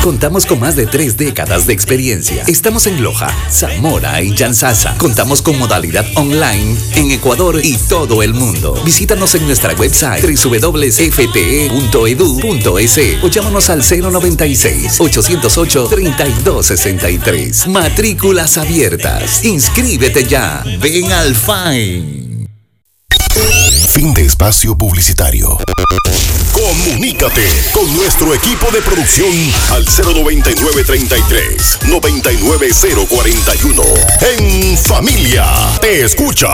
Contamos con más de 3 décadas de experiencia. Estamos en Loja, Zamora y Yanzasa. Contamos con modalidad online en Ecuador y todo el mundo. Visítanos en nuestra website www.fte.edu.es o llámanos al 096-808-3263. Matrículas abiertas. Inscríbete ya. Ven al FAIN. Fin de espacio publicitario. Comunícate con nuestro equipo de producción al 099-33-99041. En familia, te escucha.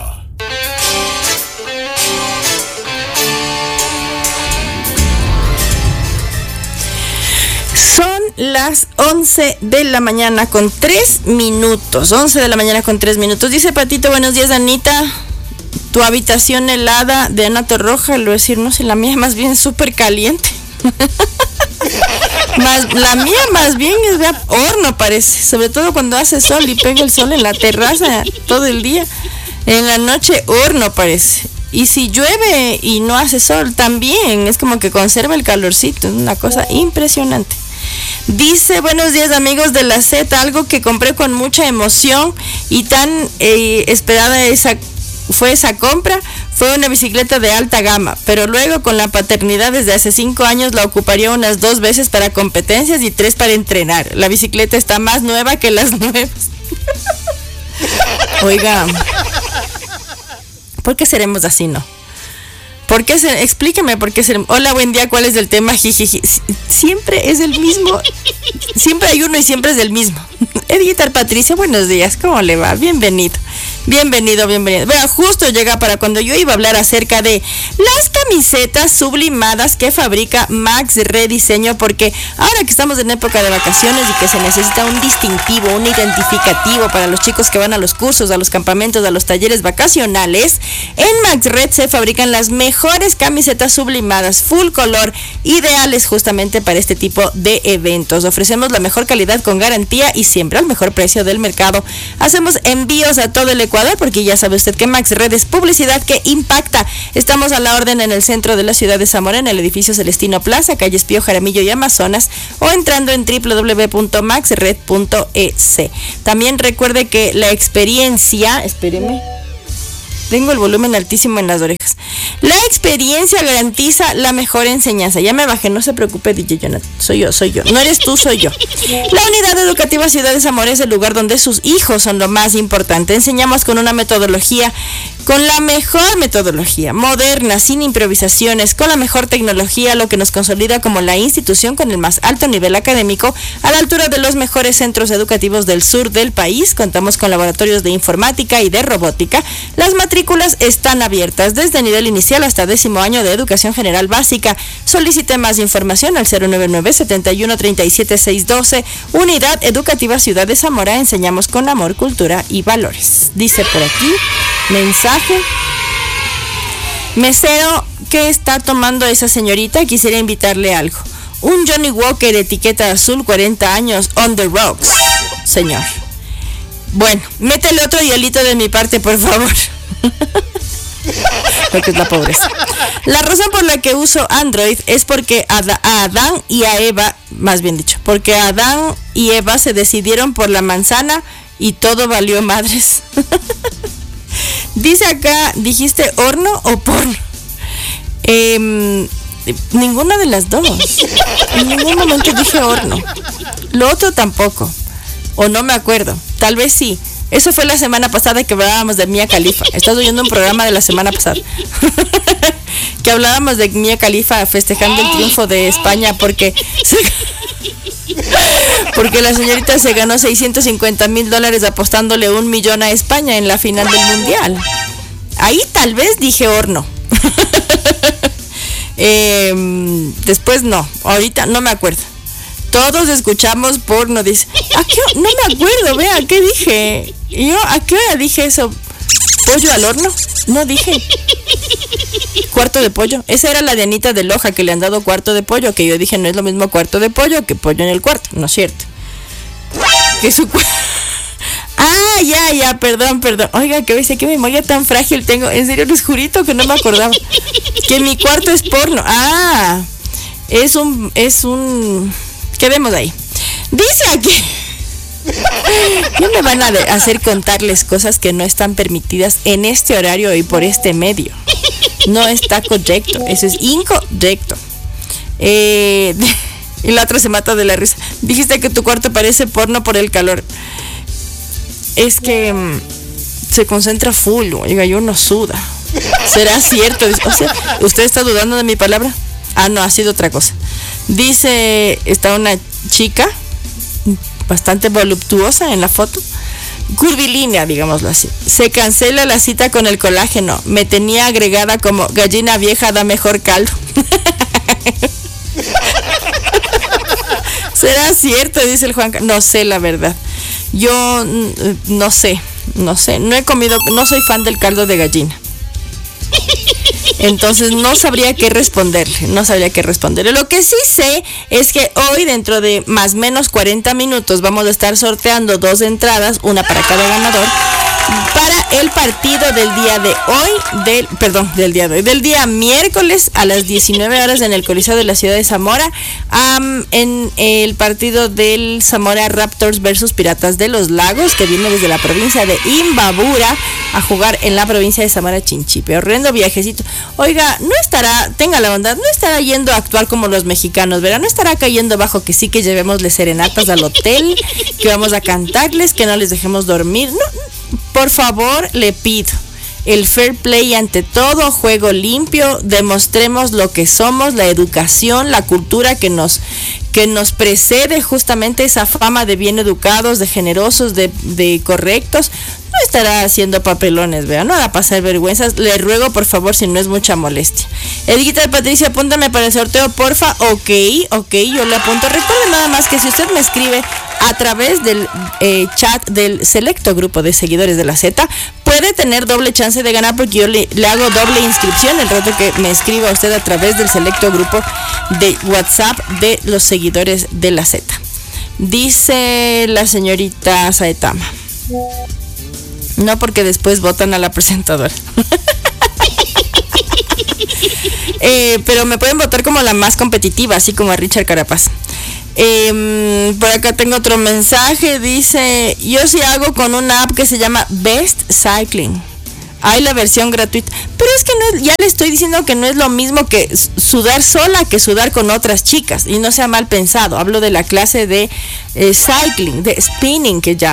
Son las 11 de la mañana con 3 minutos. 11 de la mañana con 3 minutos. Dice Patito, buenos días, Anita. Tu habitación helada de Ana Torroja, lo decir, no sé, la mía más bien súper caliente. La mía más bien es de horno, parece. Sobre todo cuando hace sol y pega el sol en la terraza todo el día. En la noche, horno parece. Y si llueve y no hace sol, también es como que conserva el calorcito. Es una cosa impresionante. Dice, buenos días amigos de la Z, algo que compré con mucha emoción y tan esperada fue esa compra, fue una bicicleta de alta gama, pero luego con la paternidad desde hace 5 años la ocuparía unas 2 veces para competencias y 3 para entrenar. La bicicleta está más nueva que las nuevas. Oiga, ¿por qué seremos así, no? Explíqueme por qué seremos. Hola, buen día, ¿cuál es el tema? Jijiji. Siempre es el mismo. Siempre hay uno y siempre es el mismo. Editar Patricia, buenos días, ¿cómo le va? Bienvenido. Bueno, justo llega para cuando yo iba a hablar acerca de las camisetas sublimadas que fabrica Max Rediseño, porque ahora que estamos en época de vacaciones y que se necesita un distintivo, un identificativo para los chicos que van a los cursos, a los campamentos, a los talleres vacacionales, en Max Red se fabrican las mejores camisetas sublimadas, full color, ideales justamente para este tipo de eventos. Ofrecemos la mejor calidad con garantía y siempre al mejor precio del mercado. Hacemos envíos a todo el Ecuador, porque ya sabe usted que Max Red es publicidad que impacta. Estamos a la orden en el centro de la ciudad de Zamora, en el edificio Celestino Plaza, calle Espío, Jaramillo y Amazonas, o entrando en www.maxred.es. También recuerde que la experiencia, espéreme, tengo el volumen altísimo en las orejas. La experiencia garantiza la mejor enseñanza. Ya me bajé, no se preocupe, DJ Jonathan. Soy yo. No eres tú, soy yo. La unidad educativa Ciudad de Zamora es el lugar donde sus hijos son lo más importante. Enseñamos con una metodología, con la mejor metodología, moderna, sin improvisaciones, con la mejor tecnología, lo que nos consolida como la institución con el más alto nivel académico, a la altura de los mejores centros educativos del sur del país. Contamos con laboratorios de informática y de robótica. Las matrículas están abiertas desde nivel inicial hasta 10º año de educación general básica. Solicite más información al 099-71-37-612. Unidad Educativa Ciudad de Zamora. Enseñamos con amor, cultura y valores. Dice por aquí, mensaje. Mesero, ¿qué está tomando esa señorita? Quisiera invitarle algo. Un Johnny Walker etiqueta azul, 40 años, on the rocks, señor. Bueno, métele otro hielito de mi parte, por favor. Porque es la pobreza. La razón por la que uso Android es porque a Adán y a Eva, más bien dicho, porque Adán y Eva se decidieron por la manzana y todo valió madres. Dice acá, ¿dijiste horno o porno? Ninguna de las dos. En ningún momento dije horno. Lo otro tampoco. O no me acuerdo. Tal vez sí. Eso fue la semana pasada que hablábamos de Mia Khalifa. Estás oyendo un programa de la semana pasada. Que hablábamos de Mia Khalifa festejando el triunfo de España porque la señorita se ganó $650,000 apostándole $1 millón a España en la final del mundial. Ahí tal vez dije horno. Después no, ahorita no me acuerdo. Todos escuchamos porno, dice. ¿A qué? No me acuerdo, vea, ¿qué dije? Yo, ¿a qué hora dije eso? ¿Pollo al horno? No dije. Cuarto de pollo. Esa era la de Anita de Loja, que le han dado cuarto de pollo, que yo dije no es lo mismo cuarto de pollo que pollo en el cuarto, ¿no es cierto? Que su ya, perdón. Oiga, que dice, qué memoria tan frágil tengo. En serio, les jurito que no me acordaba. Que mi cuarto es porno. Es un quedemos ahí. Dice aquí, no me van a hacer contarles cosas que no están permitidas en este horario y por este medio. No está correcto, eso es incorrecto. Y la otra se mata de la risa. Dijiste que tu cuarto parece porno por el calor. Es que se concentra full, oiga, yo no suda. ¿Será cierto? O sea, ¿usted está dudando de mi palabra? Ah, no, ha sido otra cosa. Dice, está una chica bastante voluptuosa en la foto, curvilínea, digámoslo así. Se cancela la cita con el colágeno. Me tenía agregada como gallina vieja da mejor caldo. ¿Será cierto? Dice el Juan. No sé, la verdad. Yo no sé. No he comido, no soy fan del caldo de gallina. Entonces no sabría qué responderle. Lo que sí sé es que hoy, dentro de más o menos 40 minutos, vamos a estar sorteando 2 entradas, una para cada ganador, para el partido del día de hoy, del día miércoles a las 19 horas en el Coliseo de la ciudad de Zamora, en el partido del Zamora Raptors versus Piratas de los Lagos, que viene desde la provincia de Imbabura a jugar en la provincia de Zamora Chinchipe. Horrendo viajecito. Oiga, tenga la bondad, no estará yendo a actuar como los mexicanos, ¿verdad? No estará cayendo bajo que sí que llevémosle serenatas al hotel, que vamos a cantarles, que no les dejemos dormir. No, por favor, le pido el fair play ante todo, juego limpio, demostremos lo que somos, la educación, la cultura que nos precede, justamente esa fama de bien educados, de generosos, de correctos. No estará haciendo papelones, ¿verdad? No va a pasar vergüenzas. Le ruego, por favor, si no es mucha molestia. Edguita Patricia, apúntame para el sorteo, porfa. Ok, yo le apunto. Recuerde nada más que si usted me escribe a través del chat del selecto grupo de seguidores de la Z, puede tener doble chance de ganar, porque yo le hago doble inscripción el rato que me escriba usted a través del selecto grupo de WhatsApp de los seguidores de la Z. Dice la señorita Saetama. No, porque después votan a la presentadora. Pero me pueden votar como la más competitiva, así como a Richard Carapaz. Por acá tengo otro mensaje. Dice, yo sí hago con una app que se llama Best Cycling. Hay la versión gratuita, pero es que no es, ya le estoy diciendo que no es lo mismo que sudar sola que sudar con otras chicas, y no sea mal pensado. Hablo de la clase de cycling, de spinning que llaman.